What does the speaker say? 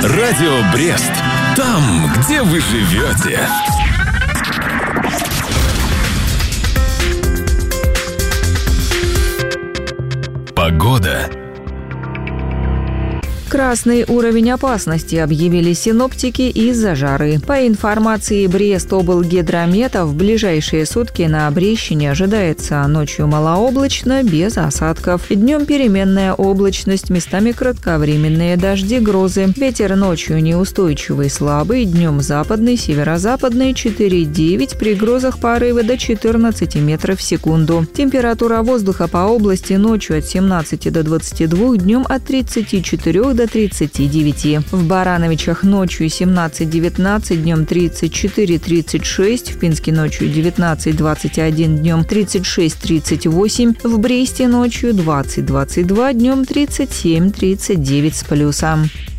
Радио Брест. Там, где вы живете. Погода. Красный уровень опасности объявили синоптики из-за жары. По информации Брестоблгидромета, в ближайшие сутки на Брещине ожидается ночью малооблачно, без осадков. Днем переменная облачность, местами кратковременные дожди, грозы. Ветер ночью неустойчивый, слабый, днем западный, северо-западный 4,9, при грозах порывы до 14 метров в секунду. Температура воздуха по области ночью от 17 до 22, днем от 34 до 39. В Барановичах ночью 17-19, днем 34-36, в Пинске ночью 19-21, днем 36-38, в Бресте ночью 20-22, днем 37-39 с плюсом.